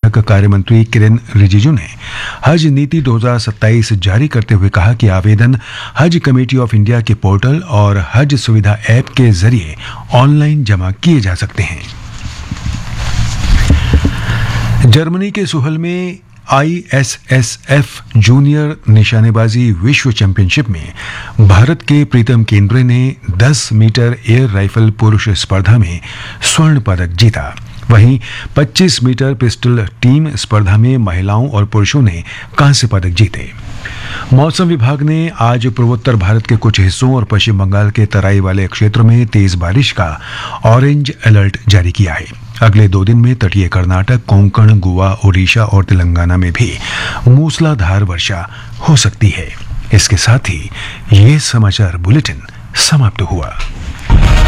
अल्पसंख्यक कार्य मंत्री किरेन रिजिजू ने हज नीति 2027 जारी करते हुए कहा कि आवेदन हज कमेटी ऑफ इंडिया के पोर्टल और हज सुविधा ऐप के जरिए ऑनलाइन जमा किए जा सकते हैं। जर्मनी के सुहल में ISSF जूनियर निशानेबाजी विश्व चैंपियनशिप में भारत के प्रीतम केंद्रे ने 10 मीटर एयर राइफल पुरुष स्पर्धा में स्वर्ण पदक जीता। वहीं 25 मीटर पिस्टल टीम स्पर्धा में महिलाओं और पुरुषों ने कांस्य पदक जीते। मौसम विभाग ने आज पूर्वोत्तर भारत के कुछ हिस्सों और पश्चिम बंगाल के तराई वाले क्षेत्रों में तेज बारिश का ऑरेंज अलर्ट जारी किया है। अगले 2 दिन में तटीय कर्नाटक, कोंकण, गोवा, ओडिशा और तेलंगाना में भी मूसलाधार वर्षा हो सकती है। इसके साथ ही ये समाचार बुलेटिन समाप्त हुआ।